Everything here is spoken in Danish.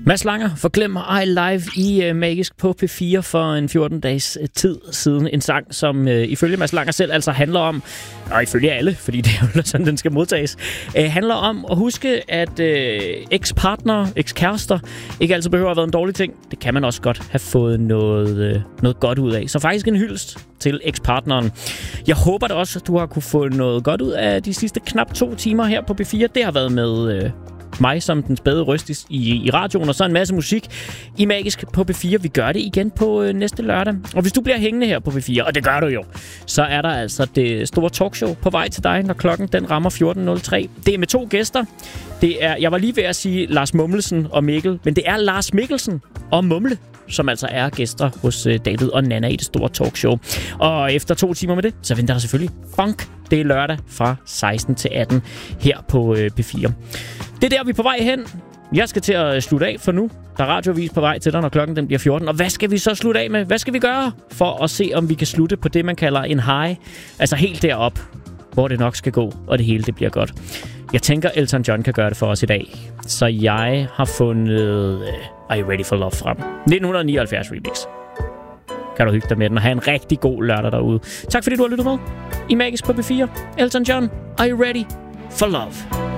Mads Langer forglemmer I live i Magisk på P4 for en 14-dages tid siden. En sang, som ifølge Mads Langer selv altså handler om, og ifølge alle, fordi det er jo sådan, den skal modtages, handler om at huske, at ekspartnere, ekskærester ikke altid behøver at være en dårlig ting. Det kan man også godt have fået noget godt ud af. Så faktisk en hyldest til ekspartneren. Jeg håber da også, at du har kunne få noget godt ud af de sidste knap 2 timer her på P4. Det har været med mig som den spæde røst i radioen, og så en masse musik i Magisk på P4. Vi gør det igen på næste lørdag. Og hvis du bliver hængende her på P4, og det gør du jo, så er der altså det store talkshow på vej til dig, når klokken den rammer 14.03. Det er med 2 gæster. Det er, jeg var lige ved at sige Lars Mummelsen og Mikkel, men det er Lars Mikkelsen og Mumle, som altså er gæster hos David og Nana i det store talkshow. Og efter 2 timer med det, så venter der selvfølgelig funk. Det er lørdag fra 16 til 18 her på P4. Det er der, vi er på vej hen. Jeg skal til at slutte af for nu. Der er radiovis på vej til dig, når klokken den bliver 14. Og hvad skal vi så slutte af med? Hvad skal vi gøre for at se, om vi kan slutte på det, man kalder en high? Altså helt derop, hvor det nok skal gå, og det hele det bliver godt. Jeg tænker, Elton John kan gøre det for os i dag. Så jeg har fundet Are You Ready for Love frem. 1979 remix. Kan du hygge dig med den og have en rigtig god lørdag derude. Tak fordi du har lyttet med i Magisk på P4. Elton John, Are You Ready for Love?